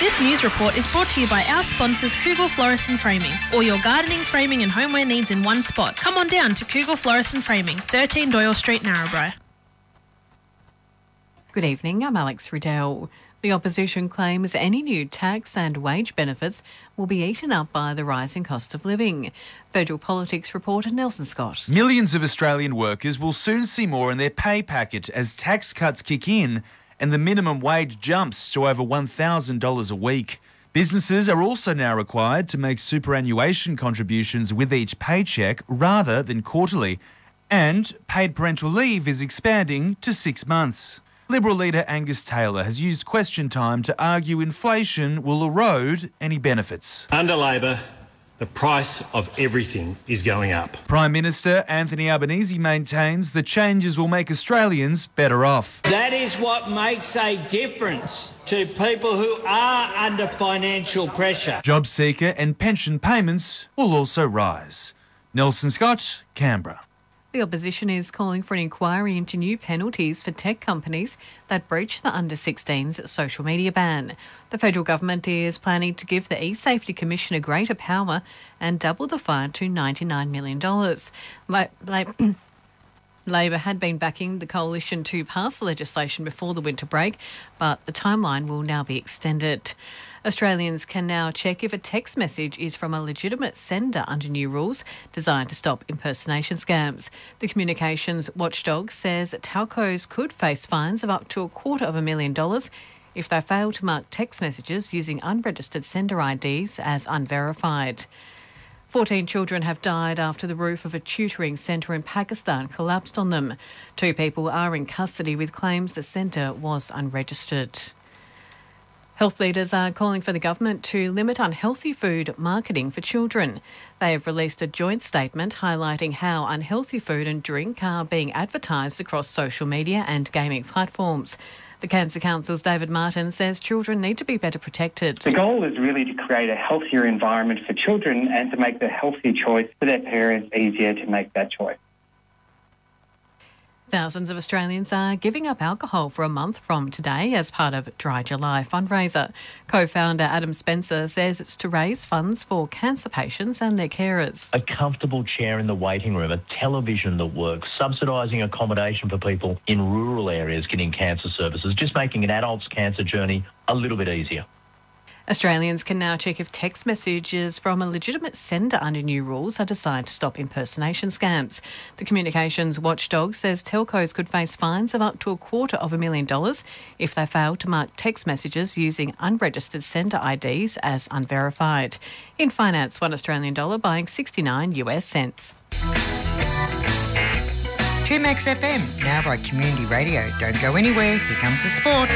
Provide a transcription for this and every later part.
This news report is brought to you by our sponsors Kugel Florist and Framing. All your gardening, framing and homeware needs in one spot. Come on down to Kugel Florist and Framing, 13 Doyle Street, Narrabri. Good evening, I'm Alex Riddell. The opposition claims any new tax and wage benefits will be eaten up by the rising cost of living. Federal Politics reporter Nelson Scott. Millions of Australian workers will soon see more in their pay packet as tax cuts kick in and the minimum wage jumps to over $1,000 a week. Businesses are also now required to make superannuation contributions with each paycheck rather than quarterly, and paid parental leave is expanding to 6 months. Liberal leader Angus Taylor has used question time to argue inflation will erode any benefits. Under Labor, the price of everything is going up. Prime Minister Anthony Albanese maintains the changes will make Australians better off. That is what makes a difference to people who are under financial pressure. Job seeker and pension payments will also rise. Nelson Scott, Canberra. The opposition is calling for an inquiry into new penalties for tech companies that breach the under-16s social media ban. The federal government is planning to give the e-Safety Commissioner greater power and double the fine to $99 million. Labor had been backing the coalition to pass the legislation before the winter break, but the timeline will now be extended. Australians can now check if a text message is from a legitimate sender under new rules designed to stop impersonation scams. The communications watchdog says telcos could face fines of up to $250,000 if they fail to mark text messages using unregistered sender IDs as unverified. 14 children have died after the roof of a tutoring centre in Pakistan collapsed on them. 2 people are in custody with claims the centre was unregistered. Health leaders are calling for the government to limit unhealthy food marketing for children. They have released a joint statement highlighting how unhealthy food and drink are being advertised across social media and gaming platforms. The Cancer Council's David Martin says children need to be better protected. The goal is really to create a healthier environment for children and to make the healthy choice for their parents easier to make that choice. Thousands of Australians are giving up alcohol for a month from today as part of Dry July fundraiser. Co-founder Adam Spencer says it's to raise funds for cancer patients and their carers. A comfortable chair in the waiting room, a television that works, subsidising accommodation for people in rural areas getting cancer services, just making an adult's cancer journey a little bit easier. Australians can now check if text messages from a legitimate sender under new rules are designed to stop impersonation scams. The communications watchdog says telcos could face fines of up to $250,000 if they fail to mark text messages using unregistered sender IDs as unverified. In finance, $1 Australian dollar buying 69 US cents. 2Max FM, now by Community Radio. Don't go anywhere, here comes the sport.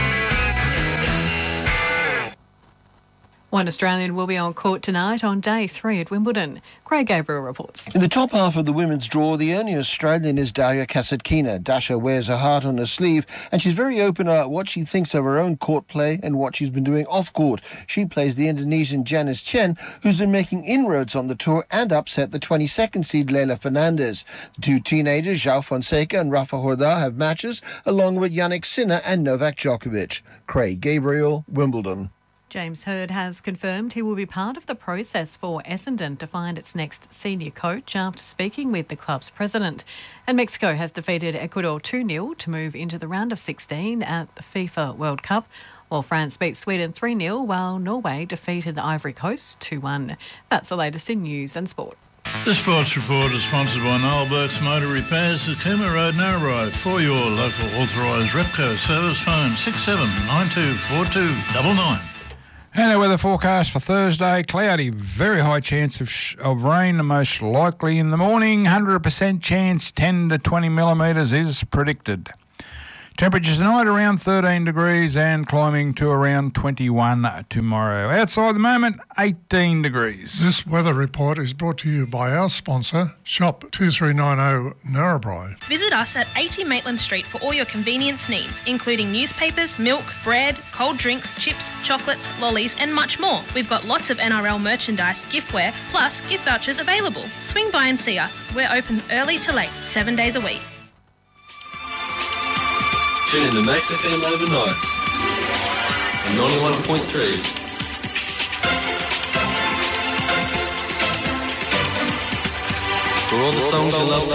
One Australian will be on court tonight on day 3 at Wimbledon. Craig Gabriel reports. In the top half of the women's draw, the only Australian is Daria Kasatkina. Dasha wears her heart on her sleeve, and she's very open about what she thinks of her own court play and what she's been doing off-court. She plays the Indonesian Janice Chen, who's been making inroads on the tour and upset the 22nd seed Leila Fernandez. The 2 teenagers, João Fonseca and Rafa Horda, have matches, along with Yannick Sinner and Novak Djokovic. Craig Gabriel, Wimbledon. James Hird has confirmed he will be part of the process for Essendon to find its next senior coach after speaking with the club's president. And Mexico has defeated Ecuador 2-0 to move into the round of 16 at the FIFA World Cup, while France beat Sweden 3-0, while Norway defeated the Ivory Coast 2-1. That's the latest in news and sport. The Sports Report is sponsored by Noel Burke's Motor Repairs at Cooma Road, Narrabri. For your local authorised Repco service, phone 67924299. And our weather forecast for Thursday, cloudy, very high chance of rain, most likely in the morning, 100% chance 10 to 20 millimetres is predicted. Temperatures tonight around 13 degrees and climbing to around 21 tomorrow. Outside at the moment, 18 degrees. This weather report is brought to you by our sponsor, Shop 2390 Narrabri. Visit us at 80 Maitland Street for all your convenience needs, including newspapers, milk, bread, cold drinks, chips, chocolates, lollies and much more. We've got lots of NRL merchandise, giftware, plus gift vouchers available. Swing by and see us. We're open early to late, 7 days a week. Tune in to Max FM overnights. 91.3. For all the songs you love